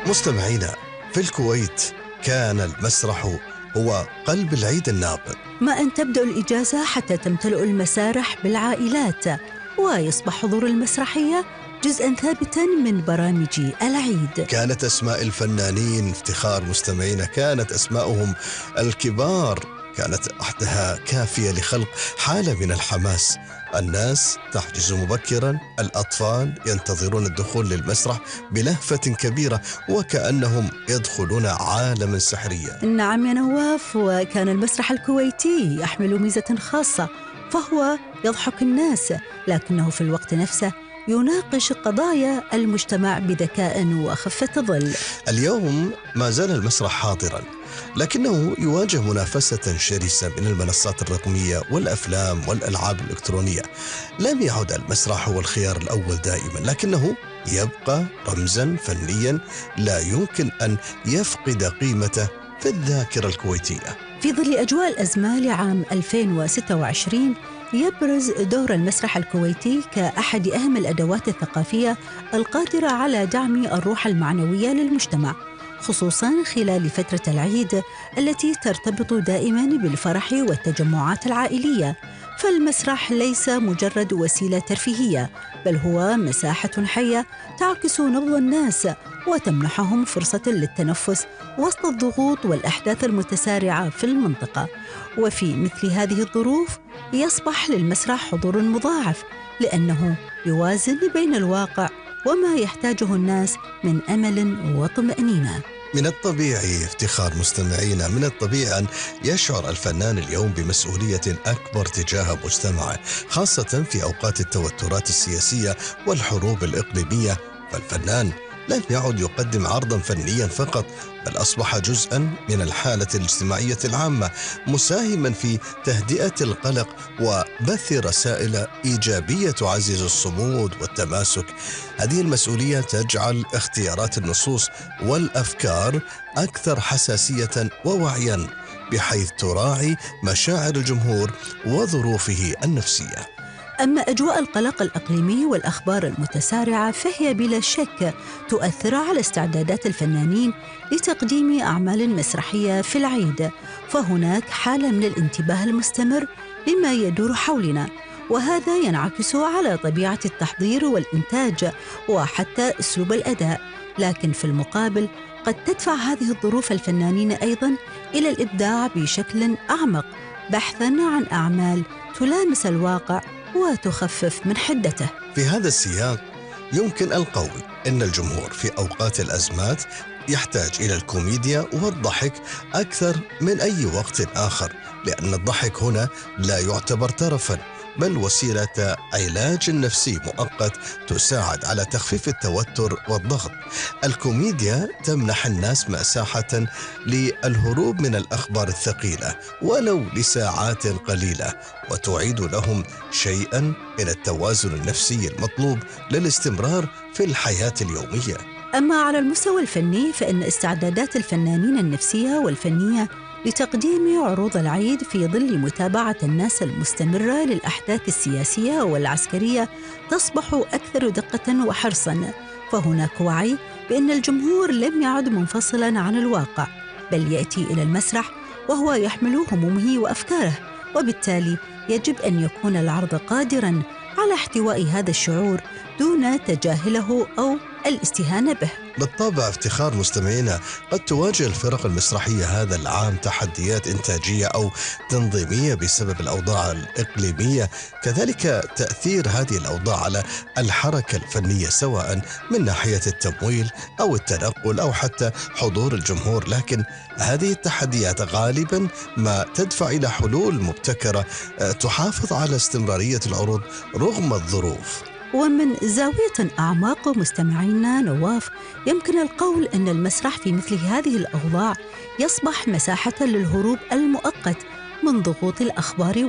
مستمعينا، في الكويت كان المسرح هو قلب العيد النابض. ما أن تبدأ الإجازة حتى تمتلئ المسارح بالعائلات، ويصبح حضور المسرحية جزءاً ثابتاً من برامج العيد. كانت أسماء الفنانين افتخار مستمعينا، كانت أسماءهم الكبار كانت وحدها كافية لخلق حالة من الحماس. الناس تحجز مبكرا، الأطفال ينتظرون الدخول للمسرح بلهفة كبيرة وكأنهم يدخلون عالما سحريا. نعم يا نواف، وكان المسرح الكويتي يحمل ميزة خاصة، فهو يضحك الناس لكنه في الوقت نفسه يناقش قضايا المجتمع بذكاء وخفة ظل. اليوم ما زال المسرح حاضرا، لكنه يواجه منافسة شرسة من المنصات الرقمية والأفلام والألعاب الإلكترونية. لم يعد المسرح هو الخيار الأول دائما، لكنه يبقى رمزا فنيا لا يمكن أن يفقد قيمته في الذاكرة الكويتية. في ظل أجواء الأزمة لعام 2026 يبرز دور المسرح الكويتي كأحد أهم الأدوات الثقافية القادرة على دعم الروح المعنوية للمجتمع، خصوصاً خلال فترة العيد التي ترتبط دائماً بالفرح والتجمعات العائلية. فالمسرح ليس مجرد وسيلة ترفيهية، بل هو مساحة حية تعكس نبض الناس وتمنحهم فرصة للتنفس وسط الضغوط والأحداث المتسارعة في المنطقة. وفي مثل هذه الظروف يصبح للمسرح حضور مضاعف، لأنه يوازن بين الواقع وما يحتاجه الناس من أمل وطمأنينة. من الطبيعي افتخار مستمعينا، من الطبيعي أن يشعر الفنان اليوم بمسؤولية أكبر تجاه مجتمعه، خاصة في أوقات التوترات السياسية والحروب الإقليمية. فالفنان لم يعد يقدم عرضا فنيا فقط، بل أصبح جزءا من الحالة الاجتماعية العامة، مساهما في تهدئة القلق وبث رسائل إيجابية تعزز الصمود والتماسك. هذه المسؤولية تجعل اختيارات النصوص والأفكار أكثر حساسية ووعيا، بحيث تراعي مشاعر الجمهور وظروفه النفسية. أما أجواء القلق الإقليمي والأخبار المتسارعة فهي بلا شك تؤثر على استعدادات الفنانين لتقديم أعمال مسرحية في العيد، فهناك حالة من الانتباه المستمر لما يدور حولنا، وهذا ينعكس على طبيعة التحضير والإنتاج وحتى أسلوب الأداء. لكن في المقابل قد تدفع هذه الظروف الفنانين أيضاً إلى الإبداع بشكل أعمق، بحثاً عن أعمال تلامس الواقع وتخفف من حدته. في هذا السياق يمكن القول إن الجمهور في أوقات الأزمات يحتاج إلى الكوميديا والضحك أكثر من أي وقت آخر، لأن الضحك هنا لا يعتبر ترفاً، بل وسيلة علاج نفسي مؤقت تساعد على تخفيف التوتر والضغط. الكوميديا تمنح الناس مساحة للهروب من الأخبار الثقيلة ولو لساعات قليلة، وتعيد لهم شيئا من التوازن النفسي المطلوب للاستمرار في الحياة اليومية. أما على المستوى الفني فإن استعدادات الفنانين النفسية والفنية لتقديم عروض العيد في ظل متابعة الناس المستمرة للأحداث السياسية والعسكرية تصبح أكثر دقة وحرصاً. فهناك وعي بأن الجمهور لم يعد منفصلاً عن الواقع، بل يأتي إلى المسرح وهو يحمل همومه وأفكاره، وبالتالي يجب أن يكون العرض قادراً على احتواء هذا الشعور دون تجاهله أو الاستهانة به. بالطبع افتخار مستمعينا، قد تواجه الفرق المسرحية هذا العام تحديات إنتاجية أو تنظيمية بسبب الأوضاع الإقليمية، كذلك تأثير هذه الأوضاع على الحركة الفنية سواء من ناحية التمويل أو التنقل أو حتى حضور الجمهور. لكن هذه التحديات غالبا ما تدفع إلى حلول مبتكرة تحافظ على استمرارية العروض رغم الظروف. ومن زاوية أعماق مستمعينا نواف، يمكن القول أن المسرح في مثل هذه الأوضاع يصبح مساحة للهروب المؤقت من ضغوط الأخبار